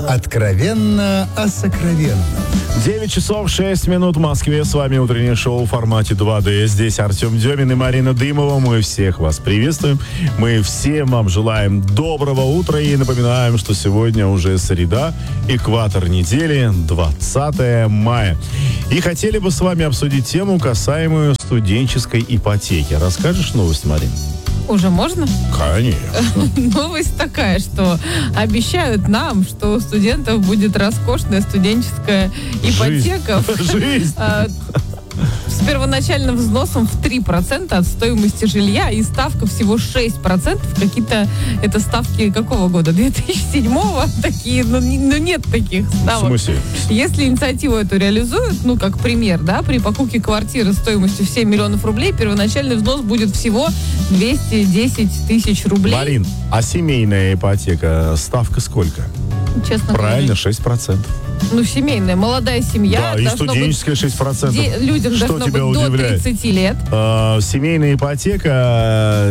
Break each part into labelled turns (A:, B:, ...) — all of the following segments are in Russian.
A: Откровенно о сокровенном.
B: 9 часов 6 минут в Москве. С вами утреннее шоу в формате 2D. Здесь Артем Демин и Марина Дымова. Мы всех вас приветствуем. Мы всем вам желаем доброго утра и напоминаем, что сегодня уже среда, экватор недели, 20 мая. И хотели бы с вами обсудить тему, касаемую студенческой ипотеки. Расскажешь новость, Марина?
C: Уже можно?
B: Конечно.
C: Новость такая, что обещают нам, что у студентов будет роскошная студенческая ипотека.
B: Жизнь.
C: С первоначальным взносом в 3% от стоимости жилья и ставка всего 6%. Какие-то это ставки какого года? 2007-го? Такие, нет таких ставок.
B: В смысле?
C: Если инициативу эту реализуют, как пример, да, при покупке квартиры стоимостью в 7 миллионов рублей первоначальный взнос будет всего 210 тысяч рублей.
B: Марин, а семейная ипотека, ставка сколько?
C: Честно
B: Правильно,
C: говоря.
B: 6%.
C: Семейная, молодая семья.
B: Да, и студенческая 6%.
C: Людям
B: Что
C: должно
B: тебя
C: быть
B: удивляет?
C: до 30 лет.
B: Семейная ипотека,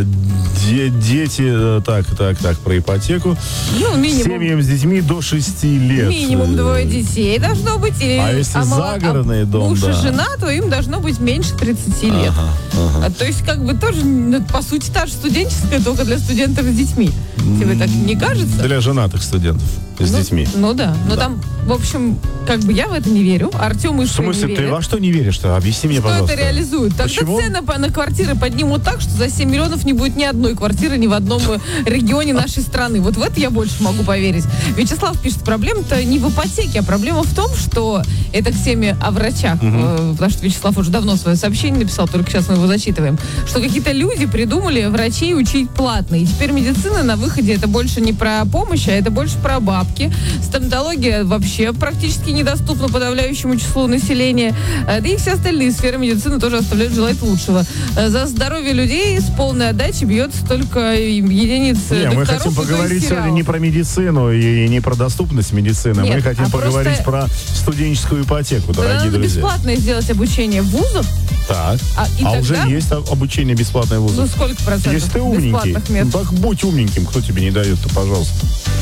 B: дети, так, про ипотеку.
C: Минимум.
B: Семьям с детьми до 6 лет.
C: Минимум 2 детей должно быть.
B: А если загородный дом,
C: муж
B: да.
C: и жена, то им должно быть меньше 30 лет. То есть, тоже, по сути, та же студенческая, только для студентов с детьми. Тебе так не кажется?
B: Для женатых студентов с детьми.
C: Да. Там, в общем, я в это не верю. Артем
B: В
C: Ишка не
B: смысле,
C: верит.
B: ты во что не веришь-то? Объясни мне, пожалуйста.
C: Что это реализует? Тогда
B: Почему?
C: цены на квартиры поднимут так, что за 7 миллионов не будет ни одной квартиры ни в одном регионе нашей страны. Вот в это я больше могу поверить. Вячеслав пишет, проблема-то не в ипотеке, а проблема в том, что это к теме о врачах. Потому что Вячеслав уже давно свое сообщение написал, только сейчас мы его зачитываем. Что какие-то люди придумали врачей учить платно. И теперь медицина на выходе это больше не про помощь, а это больше про бабки. Стоматология вообще практически недоступна подавляющему числу населения. Да и все остальные сферы медицины тоже оставляют желать лучшего. За здоровье людей с полной отдачей бьется только единиц докторов.
B: Мы хотим поговорить сегодня не про медицину и не про доступность медицины. Мы хотим поговорить про студенческую ипотеку, дорогие друзья.
C: Бесплатное сделать обучение в вузах.
B: Так.
C: Тогда...
B: уже есть обучение бесплатное в вузах.
C: Сколько процентов?
B: Если ты умненький, так будь умненьким. Кто тебе не дает-то, пожалуйста.